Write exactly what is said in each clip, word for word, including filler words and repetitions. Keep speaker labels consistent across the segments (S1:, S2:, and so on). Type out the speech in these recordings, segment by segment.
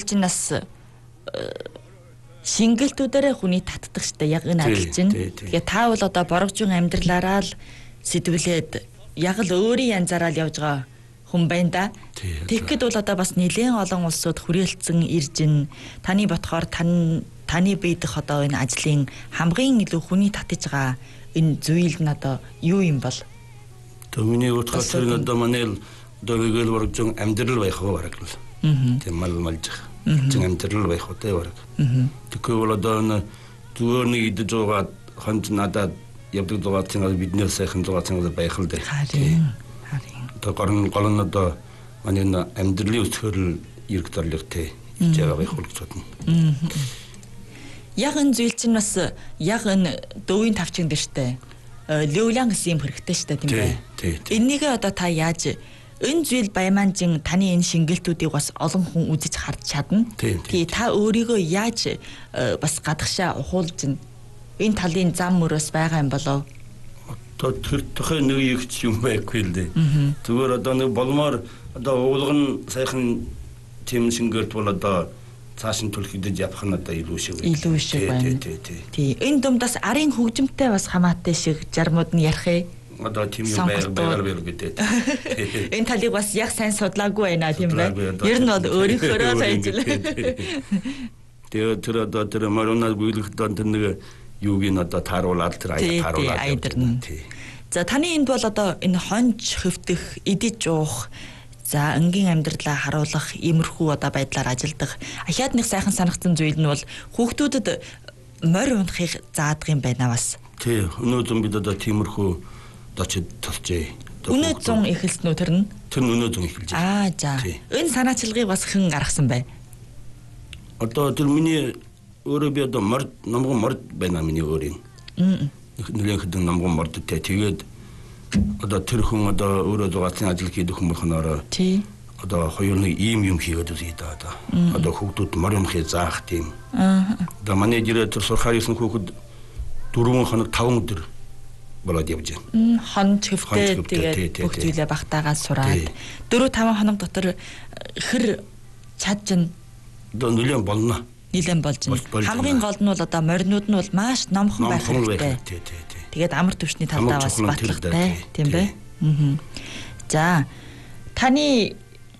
S1: чинь бас шингэлтүүдээрээ хүний татдаг штэ яг энэ адил чинь. Тэгээ та бол одоо борогжун амьдралаараа л сэтгүүлээд яг л өөрийн янзаараа л явж байгаа хүн байна да. Тэгэхэд бол одоо бас нэлээд олон улсууд хүрээлцэн ирж ин таны ботхоор тань таны биедэх одоо энэ ажлын хамгийн илүү хүний татаж байгаа энэ зүйл нь одоо юу юм бол?
S2: То миний утгаар тэр одоо манай л одоо гэл борогжун амьдрал байх уу бараг л. Тийм мал малж зэн амьдрал байх уу тэ бараг. Тэгэхээр бол одоо зүгээр нэг идэж байгаа хонж надад явдаг зугаар чинь бидний сайхан зугаар чинь байх л дээ.
S1: Харин харин.
S2: Одоо гол гол нь одоо манай амьдралын өсгөрл эрг зорилготой хийж байгаа байх уу гэж бодно.
S1: Яг энэ зүйл чинь бас яг энэ дөвийн тавчинд дээ штэ. Лөвлан гэсэн юм хэрэгтэй штэ тийм бай. Энийг одоо та яаж энэ зүйл Баяманжин таны энэ шингэлтүүдийг бас олон хүн үзэж харж чадна. Тий та өөрийгөө яаж бас гадагшаа ухуулж энэ талын зам мөрөөс байгаа юм болов?
S2: Одоо тэр тохой нэг их юм байхгүй л дээ. Зүгээр одоо нэг болмоор одоо уулган сайхан тийм шингэлт бол одоо цааш нь түлхэгдэж явах нь одоо илүү шиг байна.
S1: Илүү шиг байна. Тий энэ дундаас арын хөгжимтэй бас хамаатай шиг жармууд нь ярих ээ.
S2: Одоо тийм юм байгаад байл гэдэг.
S1: Энэ талыг бас яг сайн судлаагүй байна тийм бай. Ер нь бол өөрийнхөө л ажил.
S2: Тэгээ тэр одоо тэр марунаа бүйлгэх дон тэр нэг юуг нь одоо тааруулаад тэр аяг тааруулаад.
S1: За таны энд бол одоо энэ хонж хөвтөх, идэж уух, за энгийн амьдралаа харуулах иймэрхүү одоо байдлаар ажилдах. Ахаад нэг сайхан санагдсан зүйл нь бол хүүхдүүдэд морь унахыг заадаг юм байна бас.
S2: Тий, өнөөдөр бид одоо тиймэрхүү дочид толжээ.
S1: Өнөө зун эхэлсэн үү тэр нь?
S2: Тэр нь өнөө зун эхэлж
S1: байна. Аа за. Энэ санаачилгыг бас хэн гаргасан бай?
S2: Одоо тэр миний өөрөө би одоо морд намган морд байна миний өөрийн. Нэлээд хэдэн намган мордтэй тэгээд одоо тэр хүн одоо өөрөө зугаалсан ажил хийдэг хүн болохоор
S1: тий.
S2: Одоо хоёр нэг ийм юм хийгээд үзье да одоо. Одоо хүүхдүүд морь унахыг заах тийм. Аа. Одоо манай директор сурахаар ирсэн хүүхэд дөрвөн хоног таван өдөр болоод явж байна.
S1: Хонж хөвтэй тэгээд бүх зүйлээ багтаагаа сураад дөрөв таван хоног дотор хэр чадж
S2: одоо нэлээд болно.
S1: Нэлээд болж байна. Хамгийн гол нь бол одоо моринууд нь бол маш номхон байх хэрэгтэй. Тэгээд амар төвчний талдаа бас батлагтай тийм бэ? Аа. За таны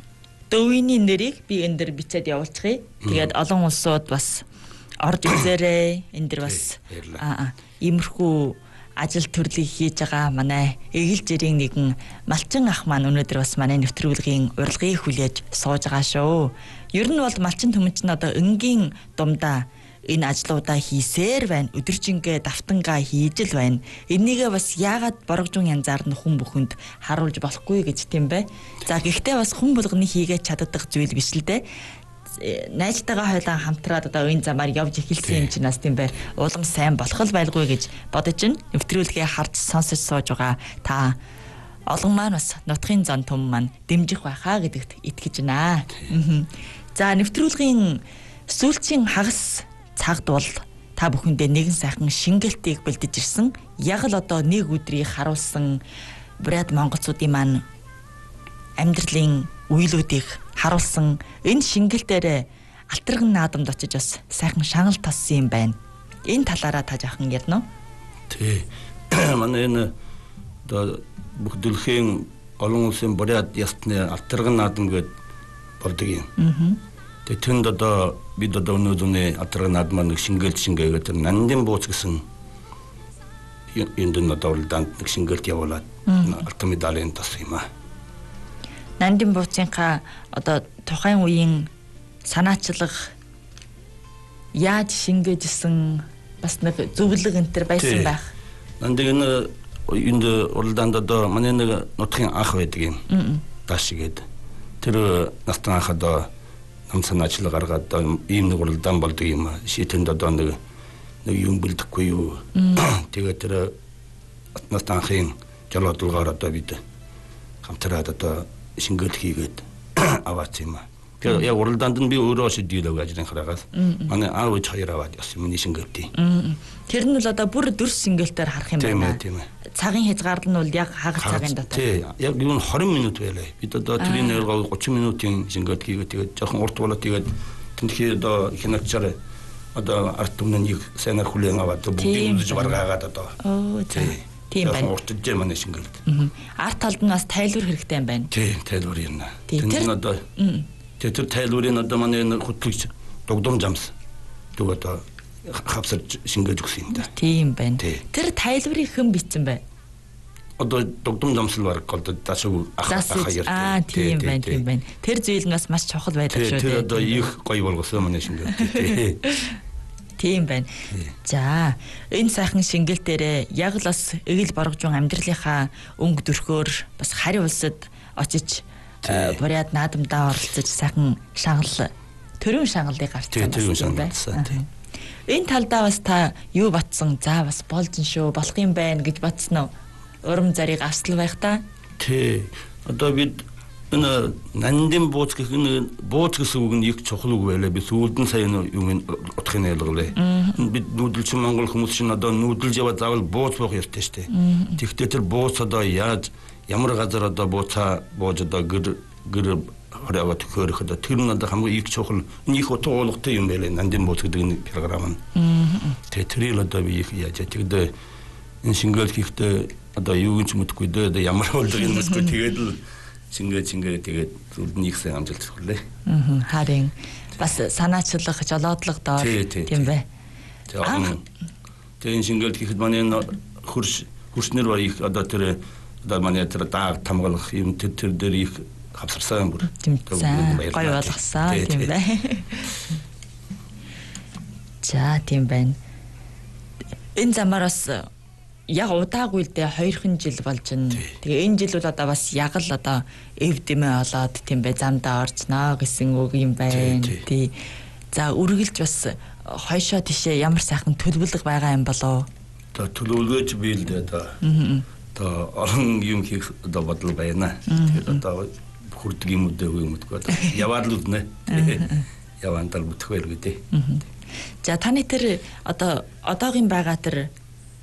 S1: дөвийн нэрийг би энэ дэр бичээд явуулчихъя. Тэгээд олон улсууд бас орж үзээрэй. Энэ дэр бас аа иймэрхүү ажил төрлийг хийж байгаа манай эгэл жирийн нэгэн малчин ах маань өнөөдөр бас манай нэвтрүүлгийн урилгыг хүлээж сууж байгаа шүү. Ер нь бол малчин түмэнч нь одоо энгийн думдаа энэ ажлуудаа хийсээр байна. Өдөржингээ давтангаа хийж л байна. Энийгээ бас яагаад борогжун янзаар нь хүн бүхэнд харуулж болохгүй гэж тийм бэ? За гэхдээ бас хүн болгоны хийгээд чаддаг зүйл биш л дээ. Найзтайгаа хойлон хамтраад одоо энэ замаар явж эхэлсэн юм чинь бас тийм бай. Улам сайн болох л байлгүй гэж бодож ин нэвтрүүлгээ харж сонсож сууж байгаа та олон маань бас нутгийн зан том маань дэмжих байхаа гэдэгт итгэж байна. За нэвтрүүлгийн сүүлчийн хагас цагт бол та бүхэндээ нэгэн сайхан шингэлтийг бэлдэж ирсэн. Яг л одоо нэг өдрийг харуулсан Брат монголчуудын маань амьдралын үеилүүдийг харуулсан энэ шингэлтээр алтрган наадамд очиж бас сайхан шанал тассан юм байна. Энэ талаараа та жаахан ярина уу?
S2: Тий. Манай энэ одоо бүх дэлхийн олон улсын Брат ястны алтрган наадам гээд болдог юм. Аа. Тэгээд тэнд одоо бид одоо өнөөдрийн алтрган наадмаар нэг шингэлт шингээгээд нандин бууц гэсэн энд нь одоо уралдаанд нэг шингэлт явуулаад алтан медалийн тассан юм аа.
S1: Нандин бууцынхаа одоо тухайн үеийн санаачлаг яаж шингээжсэн бас нэг зөвлөг энтер байсан байх.
S2: Нандин энд уралдаанд одоо манай нэг нутгийн анх байдаг юм. Дашигээд тэр настан анх одоо нам санаачлаг гаргаад ийм нэг уралдаан болдог юм аа. Шийтэнд одоо нэг нэг юм бэлдэхгүй юу. Тэгээд тэр настан анхын жолоодулгаар одоо бид хамтраад одоо шингэл хийгээд аваац юм аа. Тэгээд яг уралдаанд нь би өөрөө шийдэлөө ажлын хараагаас манай аав ээж хоёр аваад явсан миний шингэлтий.
S1: Тэр нь л одоо бүр дөрс шингэлтээр харах юм байна.
S2: Тийм ээ.
S1: Цагийн хязгаар нь бол яг хагас цагийн дотор.
S2: Тийм. Яг юу н двадцать минут байлаа. Бид одоо тэрийн нэргоо тридцать минутын шингэлт хийгээд тэгээд жоохон урт болоо тэгээд тэнхээ одоо хинагчаар одоо арт түмний нэг сайнаар хүлээн аваад бүгдийг үзэж баргаагаад одоо.
S1: Оо за. Тийм байна.
S2: Уртж манай шингэлд.
S1: Арт талд нь бас тайлбар хэрэгтэй юм байна.
S2: Тийм, тайлбар юм. Тэр одоо тэр тайлбарыг одоо манай хөтлөгч дугдам замс. Түг одоо хавсарч шингээж өгсөн юм да.
S1: Тийм байна. Тэр тайлбарыг хэн бичсэн бэ?
S2: Одоо дугдам замсл баг одоо дашуу ах хаяр.
S1: Аа тийм байна, тийм байна. Тэр зүйл нь бас маш чухал байдаг шүү дээ.
S2: Тэр одоо их гоё болгосон манай шингээд.
S1: Тийм байна. За, энэ сайхан шингэл дээрээ яг л бас эгэл боргожун амьдралынхаа өнгө дөрхөөр бас хари улсад очиж буряд наадамдаа оролцож сайхан шангал төрийн шангалыг гарч байгаа юм байна. Энэ талдаа бас та юу батсан? За бас болж н шүү, болох юм байна гэж батсан уу? Урам зарыг авсал байх та.
S2: Тий. Одоо бид энэ нандин бууц гэх энэ бууц гэсэн үг нь их чухал үг байлаа. Би сүүлдэн сайн юм утгыг ялгалаа. Бид нүүдэлч Монгол хүмүүс чинь одоо нүүдэлж яваад заавал бууц буух ёстой шүү дээ. Тэгвэл тэр бууц одоо яаж ямар газар одоо бууцаа бууж одоо гэр гэр хороо төхөөрөх одоо тэр нь одоо хамгийн их чухал их утга уулгатай юм байлаа. Нандин бууц гэдэг энэ програм нь. Тэгээ тэрийг одоо би их яаж тэгдэ энэ шингээл хийхдээ одоо юу гэж мэдгүй дээ ямар болдог юм бэ тэгээд л шингээ шингээ тэгээд зүрдний их сайн амжилт хүлээ.
S1: Аа харин бас санаачлах жолоодлого доор тийм бэ.
S2: Тэгээд шингээл хийхэд манай хурш хуршнэр ба их одоо тэр одоо манай тэр дааг тамгалах юм тэр тэр дээр их хавсарсан бүр.
S1: Гоё болгосон тийм бэ. За тийм байна. Энэ замаар бас яг удаагүй л дээ хоёрхан жил болж байна. Тэгээ энэ жил бол одоо бас яг л одоо эв дэмэ олоод тийм бай замдаа орчноо гэсэн үг юм байна. Тий. За үргэлж бас хойшоо тишээ ямар сайхан төлөвлөг байгаа юм болоо.
S2: Одоо төлөвлөгөөж би л дээ одоо. Одоо олон юм хийх одоо бодол байна. Тэгээд одоо хүрдэг юм үдээгүй юм утгаа одоо яваад л үзнэ. Явандал бүтэх байр гэдэг.
S1: За таны тэр одоо одоогийн байгаа тэр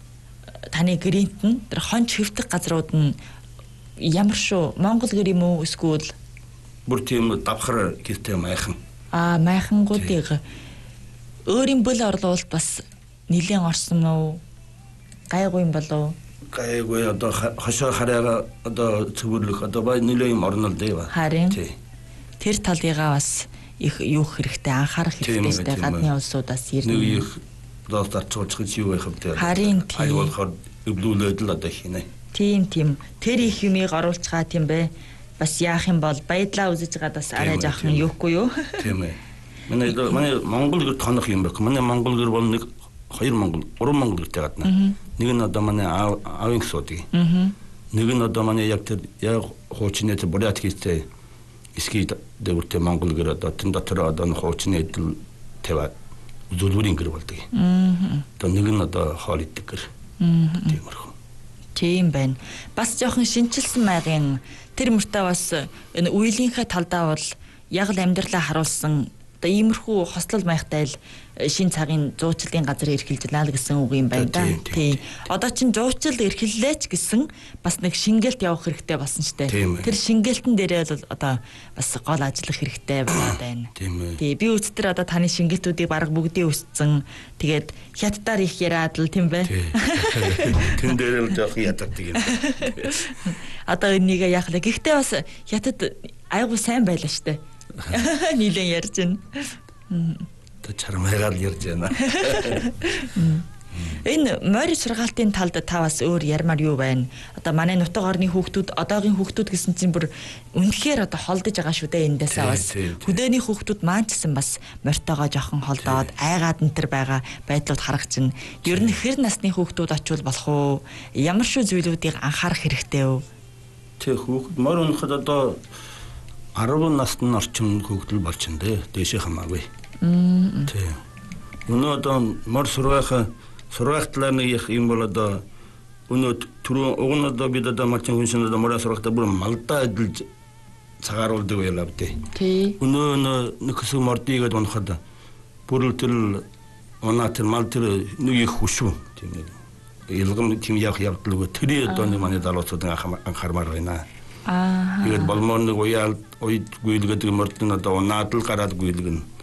S1: таны гэрийнт нь тэр хонч хөвтөх газрууд нь ямар шүү? Монгол гэр юм уу эсвэл
S2: бүр тийм давхар гэртэй майхан.
S1: Аа майхангуудыг өөрийн бүл орлуулалт бас нэлээд орсон уу? Гайгүй юм болов уу?
S2: Гайгүй одоо хошоо хараагаа одоо цэвэрлэх одоо бай нэлээд юм орно л дээ ба.
S1: Харин тэр талыгаа бас их юу хэрэгтэй анхаарах хэрэгтэй дээ гадны улсуудаас ирнэ.
S2: Нэг их доостар цоочгож юу байх вэ?
S1: Харин
S2: ай болохоор өвлүүлээд л одоо хийнэ.
S1: Тийм тийм. Тэр их юмыг оруулцгаа тийм бэ. Бас яах юм бол баядлаа үзэж байгаа бас арай жаахан юухгүй юу?
S2: Тийм ээ. Манай манай Монгол гэр тонох юм байх. Манай Монгол гэр бол нэг хоёр Монгол, гурван Монгол гэртэй гадна. Нэг нь одоо манай аавын суудыг. Нэг нь одоо манай яг тэр яг хуучны тэр бурят хийтэй эсгий дэвртэй Монгол гэр одоо тэн дотор одоо хуучны эдэл тавиад зүлбэрийн гэр болдог. Одоо нэг нь одоо хоол идэх гэр. Тиймэрхүү.
S1: Тийм байна. Бас жоохон шинчилсэн майгын тэр мөртөө бас энэ үеийнхээ талдаа бол яг л амьдралаа харуулсан одоо иймэрхүү хослол майхтай л шин цагийн зуучлалын газар эрхэлжлээ л гэсэн үг юм байна да. Тий. Одоо чин зуучлал эрхэллээч гэсэн бас нэг шингээлт явах хэрэгтэй болсон штэ. Тэр шингээлтэн дээрээ л одоо бас гол ажиллах хэрэгтэй байна. Тий. Би үзтэр одоо таны шингээлтүүдийг бараг бүгдийг өсцөн тэгээд хятадаар их яриад л тийм бай.
S2: Тэн дээр л жоох яддаг юм.
S1: Одоо энийг яах вэ? Гэхдээ бас хятад айгуу сайн байлаа штэ. Нийлэн ярьж байна.
S2: Тэ чармайгаар ярьж байна.
S1: Энэ морь сургаалтын талд та бас өөр ярмаар юу байна? Одоо манай нутаг орны хүүхдүүд, одоогийн хүүхдүүд гэсэн чинь бүр үнэхээр одоо холдож байгаа шүү дээ эндээсээ бас. Хөдөөний хүүхдүүд маань ч гэсэн бас морьтойгоо жоохон холдоод айгаад энтер байгаа байдлууд харагч байна. Ер нь хэр насны хүүхдүүд очивол болох уу? Ямар шүү зүйлүүдийг анхаарах хэрэгтэй вэ?
S2: Тэг хүүхд морь унахад одоо арван насны орчим хүүхдэл болчихно дээ. Дэшээ хамаагүй. Тэг. Өнөө одоо морь сургах сургахтлаар нэг юм бол одоо өнөө түрүү уг нь одоо бид одоо малчин хүншин одоо морь сургахтаа бүр малдаа эдэлж цагааруулдаг байлаа бдэ.
S1: Тий.
S2: Өнөө нэг хэсэг мордигээд унахад бүр л тэр унаа тэр мал тэр нэг их хүшүү тийм нэг илгам тийм явах явдал өгөө тэр одоо нэг манай залуучуудын анхаармаар байна. Аа. Тэгээд болмоор нэг уяал уйд гүйлгээд мордын одоо унаад л гараад гүйлгэн.